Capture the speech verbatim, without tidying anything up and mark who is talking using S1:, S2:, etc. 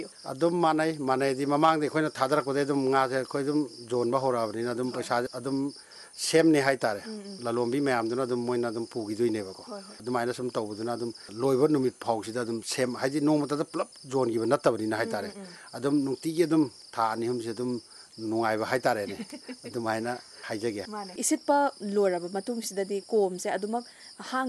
S1: ꯑꯗꯨꯝ ꯃꯥꯟꯅꯩ ꯃꯥꯟꯅꯩꯗꯤ ꯃꯃꯥꯡꯗ ꯑꯩꯈꯣꯏꯅ ꯊꯥꯗꯔꯛꯄꯗꯩ ꯑꯗꯨꯝ ꯉꯥꯁꯦ ꯑꯩꯈꯣꯏ ꯑꯗꯨꯝ ꯌꯣꯟꯕ ꯍꯧꯔꯛꯑꯕꯅꯤꯅ ꯑꯗꯨꯝ ꯄꯩꯁꯥ ꯑꯗꯨꯝ ꯁꯦꯝꯅꯤ ꯍꯥꯏꯇꯥꯔꯦ ꯂꯂꯣꯟꯕꯤ ꯃꯌꯥꯝꯗꯨꯅ ꯑꯗꯨꯝ ꯃꯣꯏꯅ ꯑꯗꯨꯝ ꯄꯨꯈꯤꯗꯣꯏꯅꯦꯕꯀꯣ ꯑꯗꯨꯃꯥꯏꯅ ꯁꯨꯝ ꯇꯧꯕꯗꯨꯅ ꯑꯗꯨꯝ ꯂꯣꯏꯕ ꯅꯨꯃꯤꯠ ꯐꯥꯎꯁꯤꯗ ꯑꯗꯨꯝ ꯁꯦꯝ ꯍꯥꯏꯗꯤ ꯅꯣꯡꯃꯇꯗ ꯄꯨꯂꯞ ꯌꯣꯟꯈꯤꯕ ꯅꯠꯇꯕꯅꯤꯅ ꯍꯥꯏꯇꯥꯔꯦ ꯑꯗꯨꯝ ꯅꯨꯡꯇꯤꯒꯤ ꯑꯗꯨꯝ ꯊꯥ ꯑꯅꯤ ꯑꯍꯨꯝꯁꯦ ꯑꯗꯨꯝ ꯅꯨꯡꯉꯥꯏꯕ ꯍꯥꯏꯇꯥꯔꯦꯅꯦ ꯑꯗꯨꯃꯥꯏꯅ ꯍꯥꯏꯖꯒꯦ
S2: ꯏꯁꯤꯠꯄ ꯂꯣꯏꯔꯕ ꯃꯇꯨꯡꯁꯤꯗꯗꯤ ꯀꯣꯝꯁꯦ ꯑꯗꯨꯃꯛ ꯍꯥꯡ